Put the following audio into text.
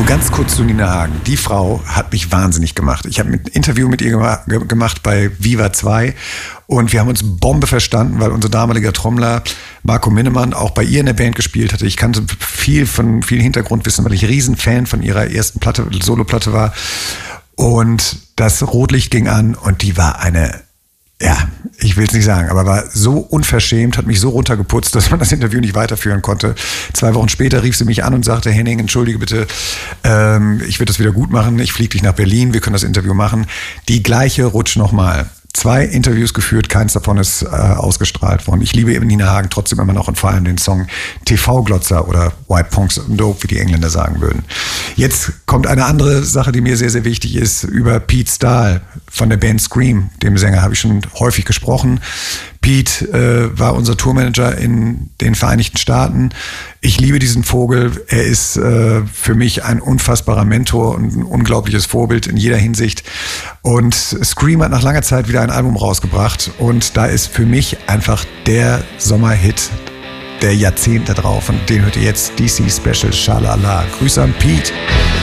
Nur ganz kurz zu Nina Hagen. Die Frau hat mich wahnsinnig gemacht. Ich habe ein Interview mit ihr gemacht bei Viva 2 und wir haben uns Bombe verstanden, weil unser damaliger Trommler Marco Minnemann auch bei ihr in der Band gespielt hatte. Ich kannte viel Hintergrundwissen, weil ich Riesenfan von ihrer ersten Platte, Soloplatte war. Und das Rotlicht ging an und die war ich will es nicht sagen, aber war so unverschämt, hat mich so runtergeputzt, dass man das Interview nicht weiterführen konnte. 2 Wochen später rief sie mich an und sagte, Henning, entschuldige bitte, ich will das wieder gut machen, ich fliege dich nach Berlin, wir können das Interview machen. Die gleiche Rutsch nochmal. 2 Interviews geführt, keins davon ist ausgestrahlt worden. Ich liebe eben Nina Hagen trotzdem immer noch und vor allem den Song TV-Glotzer oder White Punks and Dope, wie die Engländer sagen würden. Jetzt kommt eine andere Sache, die mir sehr, sehr wichtig ist, über Pete Stahl von der Band Scream, dem Sänger, habe ich schon häufig gesprochen. Pete war unser Tourmanager in den Vereinigten Staaten. Ich liebe diesen Vogel. Er ist für mich ein unfassbarer Mentor und ein unglaubliches Vorbild in jeder Hinsicht. Und Scream hat nach langer Zeit wieder ein Album rausgebracht. Und da ist für mich einfach der Sommerhit der Jahrzehnte drauf. Und den hört ihr jetzt, DC Special, Schalala. Grüße an Pete.